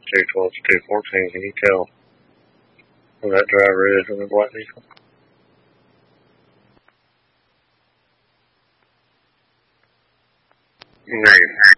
212 to 214. Can you tell who that driver is in the black vehicle? Negative.